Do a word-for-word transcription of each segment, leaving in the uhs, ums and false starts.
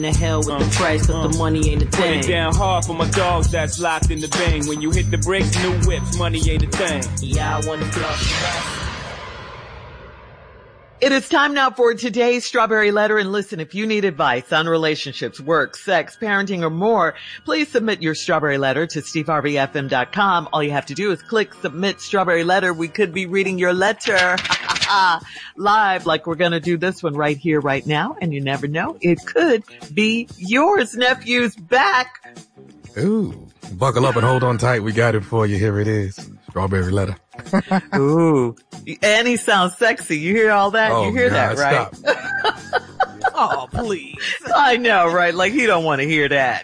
The hell with uh, the price, but uh, the money ain't a thing. Put it down hard for my dogs that's locked in the bang. When you hit the brakes, new whips, money ain't a thing. Yeah, I want to floss. It is time now for today's Strawberry Letter. And listen, if you need advice on relationships, work, sex, parenting, or more, please submit your Strawberry Letter to steve harvey f m dot com. All you have to do is click Submit Strawberry Letter. We could be reading your letter live like we're going to do this one right here, right now. And you never know, it could be yours. Nephew's back. Ooh, buckle up and hold on tight. We got it for you. Here it is. Strawberry Letter. Ooh, and he sounds sexy. You hear all that? Oh, you hear God, that, right? Stop. Oh, please. I know, right? Like he don't want to hear that.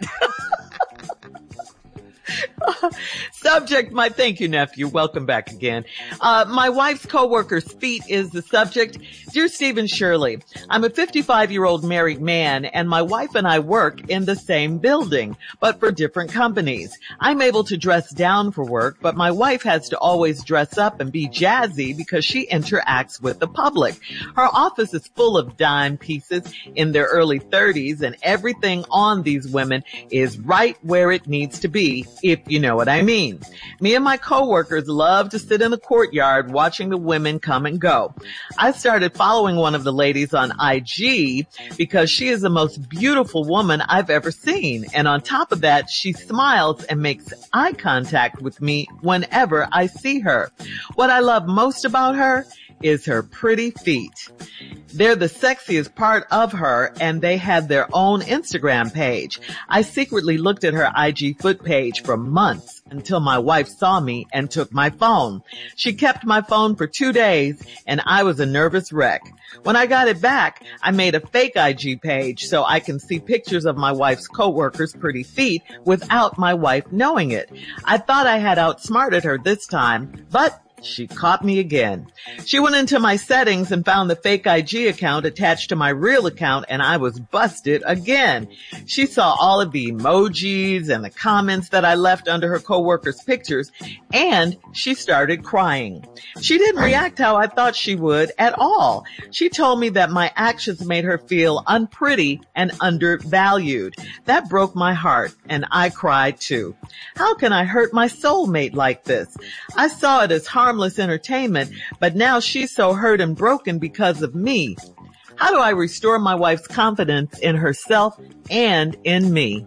Subject, my thank you, nephew. Welcome back again. Uh, my wife's coworker's feet is the subject. Dear Steve and Shirley, I'm a fifty-five-year-old married man, and my wife and I work in the same building, but for different companies. I'm able to dress down for work, but my wife has to always dress up and be jazzy because she interacts with the public. Her office is full of dime pieces in their early thirties, and everything on these women is right where it needs to be, if you know what I mean. Me and my coworkers love to sit in the courtyard watching the women come and go. I started following one of the ladies on I G because she is the most beautiful woman I've ever seen. And on top of that, she smiles and makes eye contact with me whenever I see her. What I love most about her is her pretty feet. They're the sexiest part of her, and they had their own Instagram page. I secretly looked at her I G foot page for months until my wife saw me and took my phone. She kept my phone for two days, and I was a nervous wreck. When I got it back, I made a fake I G page so I can see pictures of my wife's coworkers' pretty feet without my wife knowing it. I thought I had outsmarted her this time, but she caught me again. She went into my settings and found the fake I G account attached to my real account, and I was busted again. She saw all of the emojis and the comments that I left under her coworkers' pictures, and she started crying. She didn't react how I thought she would at all. She told me that my actions made her feel unpretty and undervalued. That broke my heart, and I cried too. How can I hurt my soulmate like this? I saw it as harmless harmless entertainment, but now she's so hurt and broken because of me. How do I restore my wife's confidence in herself and in me?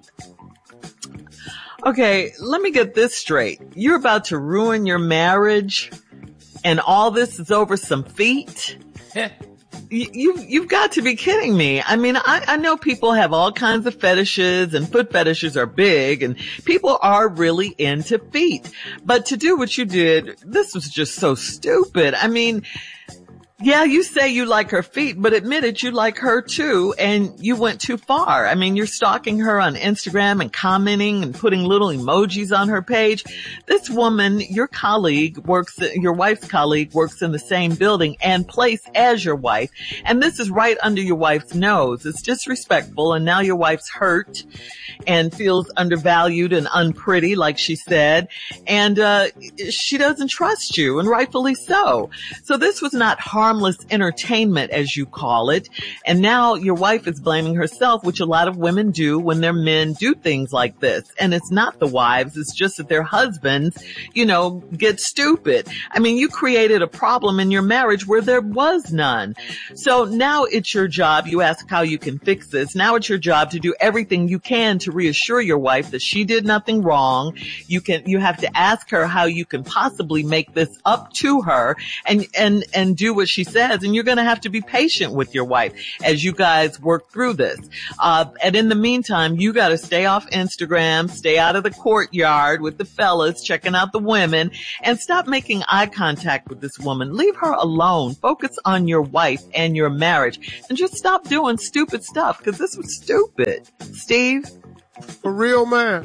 Okay, let me get this straight. You're about to ruin your marriage, and all this is over some feet? You, you've got to be kidding me. I mean, I, I know people have all kinds of fetishes, and foot fetishes are big, and people are really into feet. But to do what you did, this was just so stupid. I mean, yeah, you say you like her feet, but admit it, you like her too, and you went too far. I mean, you're stalking her on Instagram and commenting and putting little emojis on her page. This woman, your colleague works, your wife's colleague works in the same building and place as your wife, and this is right under your wife's nose. It's disrespectful, and now your wife's hurt and feels undervalued and unpretty, like she said, and uh she doesn't trust you, and rightfully so. So this was not harmful harmless entertainment, as you call it. And now your wife is blaming herself, which a lot of women do when their men do things like this. And it's not the wives. It's just that their husbands, you know, get stupid. I mean, you created a problem in your marriage where there was none. So now it's your job. You ask how you can fix this. Now it's your job to do everything you can to reassure your wife that she did nothing wrong. You can, you have to ask her how you can possibly make this up to her and, and, and do what she says. And you're going to have to be patient with your wife as you guys work through this. Uh, and in the meantime, you got to stay off Instagram, stay out of the courtyard with the fellas, checking out the women, and stop making eye contact with this woman. Leave her alone. Focus on your wife and your marriage, and just stop doing stupid stuff, because this was stupid. Steve? For real, man.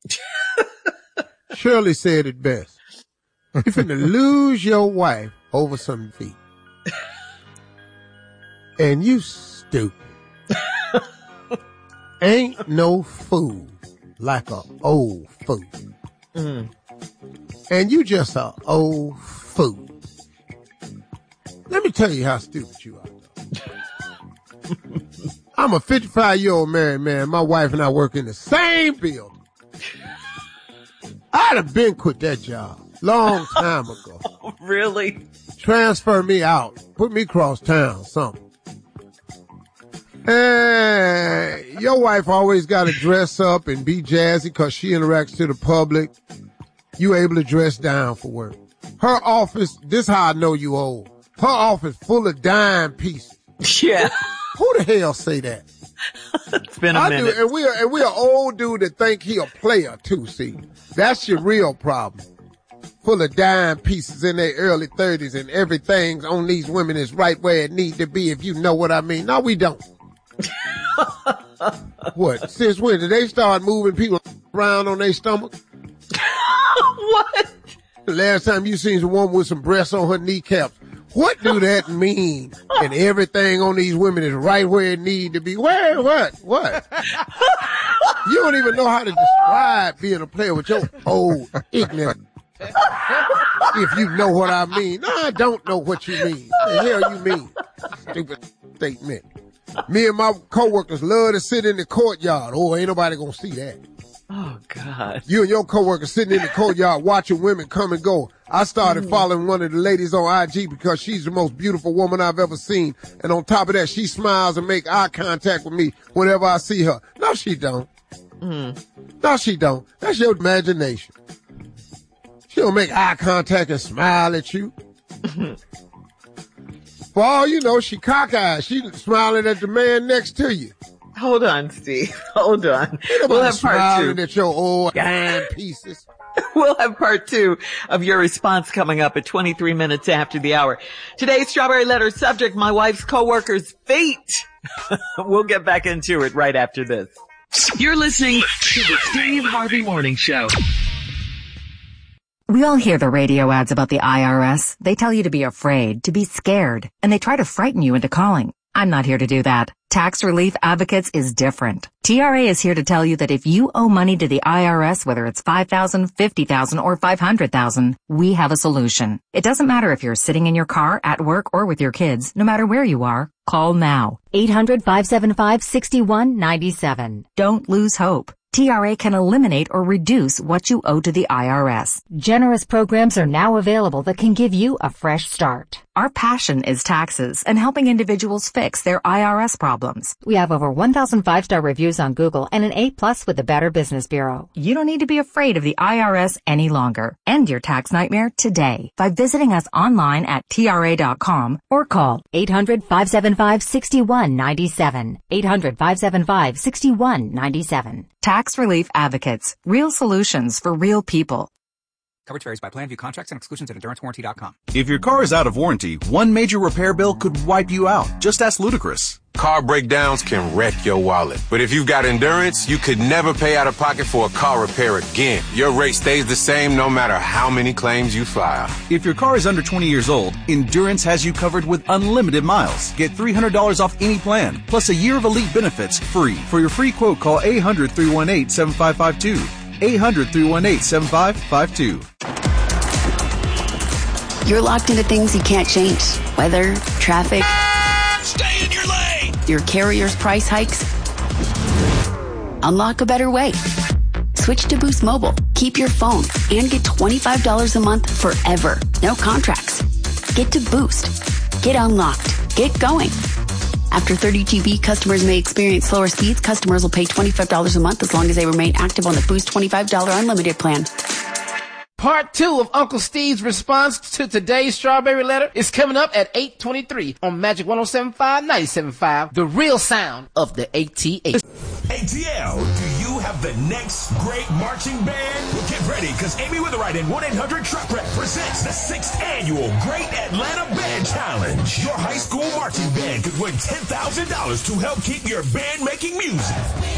Shirley said it best. You're finna lose your wife over some feet. And you stupid. Ain't no fool like a old fool. Mm. And you just a old fool. Let me tell you how stupid you are, though. I'm a fifty-five-year-old married man. My wife and I work in the same building. I'd have been quit that job long time ago. Really? Transfer me out. Put me across town, something. And your wife always got to dress up and be jazzy because she interacts to the public. You able to dress down for work. Her office, this how I know you old. Her office full of dime pieces. Yeah. Who the hell say that? It's been a I minute. do, and we are, and we are old dude that think he a player too, see. That's your real problem. Full of dime pieces in their early thirties and everything on these women is right where it need to be, if you know what I mean. No, we don't. What? Since when did they start moving people around on their stomach? What? The last time you seen a woman with some breasts on her kneecaps, what do that mean? And everything on these women is right where it need to be. Where? What? What? You don't even know how to describe being a player with your old ignorant. If you know what I mean. No, I don't know what you mean. The hell you mean? Stupid statement. Me and my coworkers love to sit in the courtyard. Oh, ain't nobody gonna see that. Oh, God. You and your coworkers sitting in the courtyard watching women come and go. I started following one of the ladies on I G because she's the most beautiful woman I've ever seen. And on top of that, she smiles and make eye contact with me whenever I see her. No, she don't. Mm. No, she don't. That's your imagination. She don't make eye contact and smile at you. For all you know, she cockeyed. She smiling at the man next to you. Hold on, Steve. Hold on. Ain't We'll nobody have part smiling two. at your old dime pieces. We'll have part two of your response coming up at twenty-three minutes after the hour. Today's Strawberry Letter subject, my wife's coworker's feet. We'll get back into it right after this. You're listening to the Steve Harvey Morning Show. We all hear the radio ads about the I R S. They tell you to be afraid, to be scared, and they try to frighten you into calling. I'm not here to do that. Tax Relief Advocates is different. T R A is here to tell you that if you owe money to the I R S, whether it's five thousand dollars, fifty thousand dollars, or five hundred thousand dollars, we have a solution. It doesn't matter if you're sitting in your car, at work, or with your kids. No matter where you are, call now. eight hundred, five seven five, six one nine seven. Don't lose hope. T R A can eliminate or reduce what you owe to the I R S. Generous programs are now available that can give you a fresh start. Our passion is taxes and helping individuals fix their I R S problems. We have over one thousand five-star reviews on Google and an A plus with the Better Business Bureau. You don't need to be afraid of the I R S any longer. End your tax nightmare today by visiting us online at T R A dot com or call eight hundred, five seven five, six one nine seven. eight hundred, five seven five, six one nine seven. Tax Relief Advocates. Real solutions for real people. Coverage varies by plan. View contracts and exclusions at endurance warranty dot com. If your car is out of warranty, one major repair bill could wipe you out. Just ask Ludacris. Car breakdowns can wreck your wallet. But if you've got Endurance, you could never pay out of pocket for a car repair again. Your rate stays the same no matter how many claims you file. If your car is under twenty years old, Endurance has you covered with unlimited miles. Get three hundred dollars off any plan, plus a year of elite benefits free. For your free quote, call eight hundred, three one eight, seven five five two. eight hundred, three one eight, seven five five two. You're locked into things you can't change. Weather, traffic. Stay in your lane! Your carrier's price hikes. Unlock a better way. Switch to Boost Mobile. Keep your phone and get twenty-five dollars a month forever. No contracts. Get to Boost. Get unlocked. Get going. After thirty G B, customers may experience slower speeds. Customers will pay twenty-five dollars a month as long as they remain active on the Boost twenty-five dollars unlimited plan. Part two of Uncle Steve's response to today's Strawberry Letter is coming up at eight twenty-three on Magic one oh seven point five, ninety-seven point five, the real sound of the A T L. A T L, do you have the next great marching band? Well, get ready, because Amy Witherite and one eight hundred Truck Rep presents the sixth annual Great Atlanta Band Challenge. Your high school marching band could win ten thousand dollars to help keep your band making music.